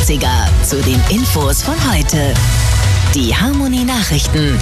80er zu den Infos von heute. Die Harmonie-Nachrichten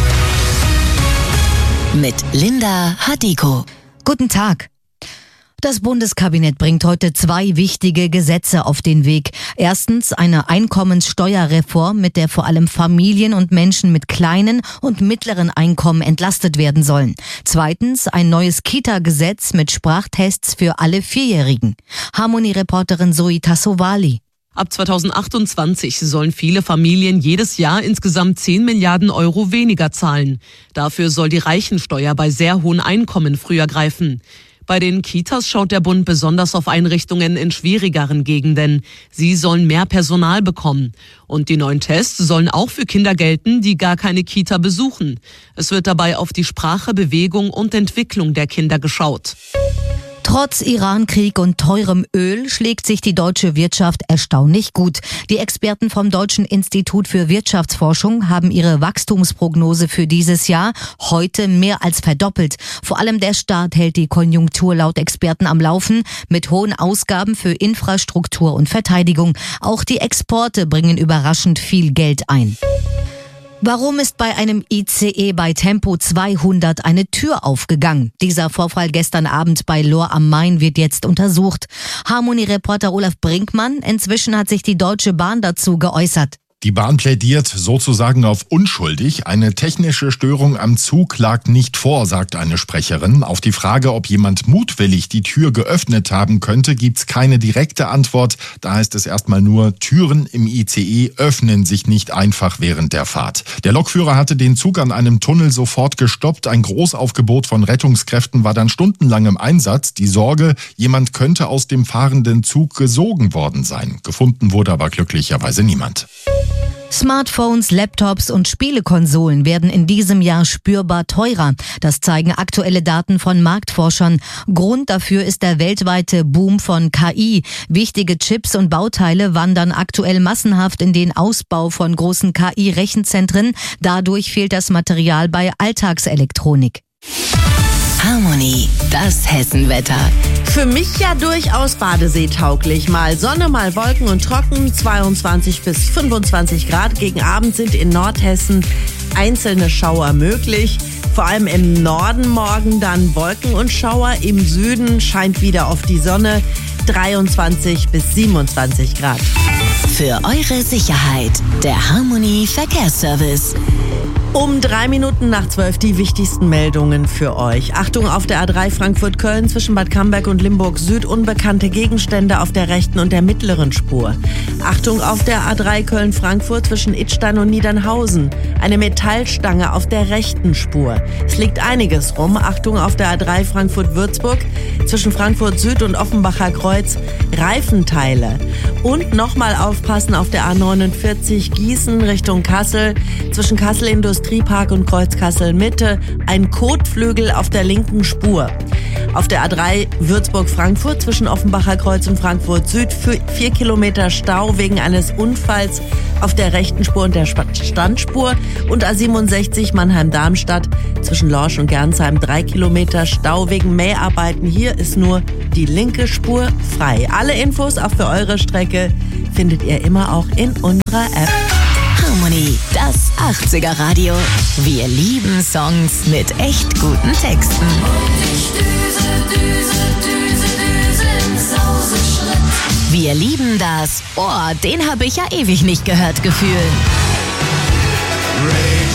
mit Linda Hadiko. Guten Tag. Das Bundeskabinett bringt heute 2 wichtige Gesetze auf den Weg. Erstens eine Einkommenssteuerreform, mit der vor allem Familien und Menschen mit kleinen und mittleren Einkommen entlastet werden sollen. Zweitens ein neues Kita-Gesetz mit Sprachtests für alle Vierjährigen. Harmonie-Reporterin Zoe Tassovali. Ab 2028 sollen viele Familien jedes Jahr insgesamt 10 Milliarden Euro weniger zahlen. Dafür soll die Reichensteuer bei sehr hohen Einkommen früher greifen. Bei den Kitas schaut der Bund besonders auf Einrichtungen in schwierigeren Gegenden. Sie sollen mehr Personal bekommen. Und die neuen Tests sollen auch für Kinder gelten, die gar keine Kita besuchen. Es wird dabei auf die Sprache, Bewegung und Entwicklung der Kinder geschaut. Trotz Irankrieg und teurem Öl schlägt sich die deutsche Wirtschaft erstaunlich gut. Die Experten vom Deutschen Institut für Wirtschaftsforschung haben ihre Wachstumsprognose für dieses Jahr heute mehr als verdoppelt. Vor allem der Staat hält die Konjunktur laut Experten am Laufen mit hohen Ausgaben für Infrastruktur und Verteidigung. Auch die Exporte bringen überraschend viel Geld ein. Warum ist bei einem ICE bei Tempo 200 eine Tür aufgegangen? Dieser Vorfall gestern Abend bei Lohr am Main wird jetzt untersucht. Harmonie-Reporter Olaf Brinkmann, inzwischen hat sich die Deutsche Bahn dazu geäußert. Die Bahn plädiert sozusagen auf unschuldig. Eine technische Störung am Zug lag nicht vor, sagt eine Sprecherin. Auf die Frage, ob jemand mutwillig die Tür geöffnet haben könnte, gibt's keine direkte Antwort. Da heißt es erstmal nur, Türen im ICE öffnen sich nicht einfach während der Fahrt. Der Lokführer hatte den Zug an einem Tunnel sofort gestoppt. Ein Großaufgebot von Rettungskräften war dann stundenlang im Einsatz. Die Sorge, jemand könnte aus dem fahrenden Zug gesogen worden sein. Gefunden wurde aber glücklicherweise niemand. Smartphones, Laptops und Spielekonsolen werden in diesem Jahr spürbar teurer. Das zeigen aktuelle Daten von Marktforschern. Grund dafür ist der weltweite Boom von KI. Wichtige Chips und Bauteile wandern aktuell massenhaft in den Ausbau von großen KI-Rechenzentren. Dadurch fehlt das Material bei Alltagselektronik. Harmonie, das Hessenwetter. Für mich ja durchaus badeseetauglich. Mal Sonne, mal Wolken und trocken, 22 bis 25 Grad. Gegen Abend sind in Nordhessen einzelne Schauer möglich. Vor allem im Norden morgen dann Wolken und Schauer. Im Süden scheint wieder auf die Sonne, 23 bis 27 Grad. Für eure Sicherheit, der Harmonie Verkehrsservice. Um 3 Minuten nach 12 die wichtigsten Meldungen für euch. Achtung auf der A3 Frankfurt-Köln zwischen Bad Camberg und Limburg Süd. Unbekannte Gegenstände auf der rechten und der mittleren Spur. Achtung auf der A3 Köln-Frankfurt zwischen Idstein und Niedernhausen. Eine Metallstange auf der rechten Spur. Es liegt einiges rum. Achtung auf der A3 Frankfurt-Würzburg zwischen Frankfurt Süd und Offenbacher Kreuz. Reifenteile. Und nochmal aufpassen auf der A49 Gießen Richtung Kassel zwischen Kassel Industriepark und Kreuz Kassel Mitte. Ein Kotflügel auf der linken Spur. Auf der A3 Würzburg-Frankfurt zwischen Offenbacher Kreuz und Frankfurt Süd 4 Kilometer Stau wegen eines Unfalls auf der rechten Spur und der Standspur. Und A67 Mannheim-Darmstadt zwischen Lorsch und Gernsheim 3 Kilometer Stau wegen Mäharbeiten. Hier ist nur die linke Spur frei. Alle Infos auch für eure Strecke findet ihr immer auch in unserer App. Harmonie, das 80er Radio. Wir lieben Songs mit echt guten Texten. Wir lieben das, oh, den habe ich ja ewig nicht gehört, Gefühl.